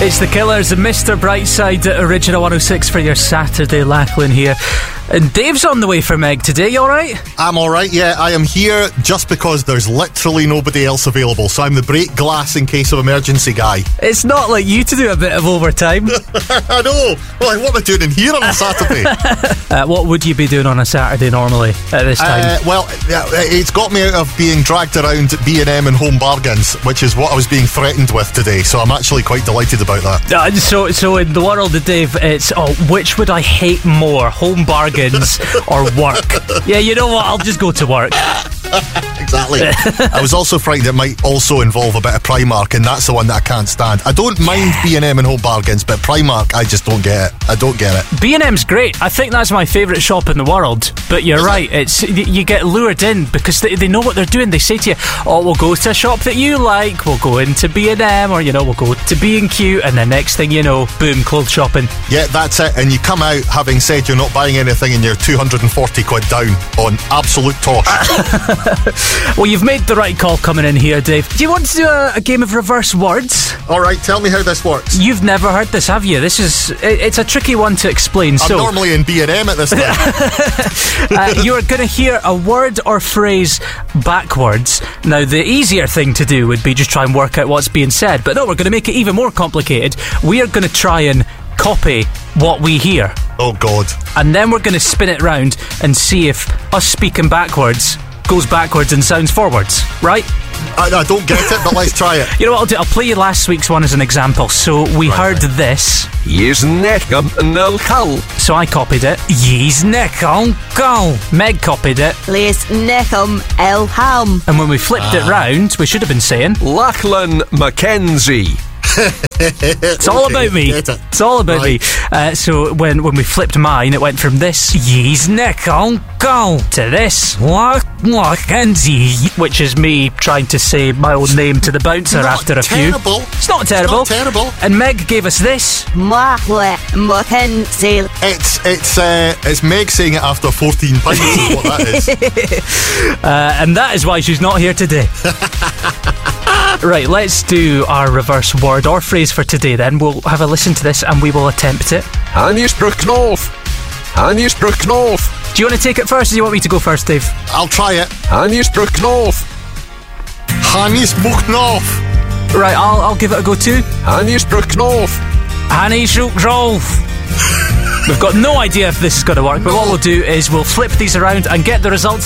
It's the Killers and Mr. Brightside at Original 106 for your Saturday. Lachlan here. And Dave's on the way for Meg today, you alright? I'm alright, yeah. I am here just because there's literally nobody else available, so I'm the break glass in case of emergency guy. It's not like you to do a bit of overtime. I know. Well, what am I doing in here on a Saturday? What would you be doing on a Saturday normally at this time? It's got me out of being dragged around B&M and Home Bargains, which is what I was being threatened with today, so I'm actually quite delighted about that. So in the world of Dave, it's, which would I hate more, Home Bargains or work? Yeah, you know what, I'll just go to work. Exactly. I was also frightened it might also involve a bit of Primark, and that's the one that I can't stand. I don't mind B&M and Home Bargains, but Primark, I just don't get it. I don't get it. B&M's great. I think that's my favourite shop in the world. But you're right, it's you get lured in because they know what they're doing. They say to you, we'll go to a shop that you like, we'll go into B&M, or we'll go to B&Q, and the next thing you know, boom, clothes shopping. Yeah, that's it. And you come out having said you're not buying anything and you're 240 quid down on absolute tosh. Well, you've made the right call coming in here, Dave. Do you want to do a game of reverse words? Alright, tell me how this works. You've never heard this, have you? It's a tricky one to explain. I'm normally in B&M at this time. You're going to hear a word or phrase backwards. Now, the easier thing to do would be just try and work out what's being said, but no, we're going to make it even more complicated. We are going to try and copy what we hear. Oh, God. And then we're going to spin it round and see if us speaking backwards goes backwards and sounds forwards, right? I don't get it, but let's try it. You know what I'll do? I'll play you last week's one as an example. So we heard this. Ye's neckum nil cull. So I copied it. Ye's neckum cull. Meg copied it. Lees neckum el ham. And when we flipped it round, we should have been saying Lachlan Mackenzie. It's all about me. It's all about me. So when we flipped mine, it went from this Ye's neck on go to this Mackenzie, which is me trying to say my own name to the bouncer after a few. It's not terrible. It's not terrible. And Meg gave us this. Mackenzie. It's Meg saying it after 14 pints is what that is. And that is why she's not here today. Right, let's do our reverse word or phrase for today then. We'll have a listen to this and we will attempt it. Hanjesbroeknoof. Do you want to take it first or do you want me to go first, Dave? I'll try it. Hanjesbroeknoof. Right, I'll give it a go too. Hanjesbroeknoof. We've got no idea if this is going to work, but what we'll do is we'll flip these around and get the results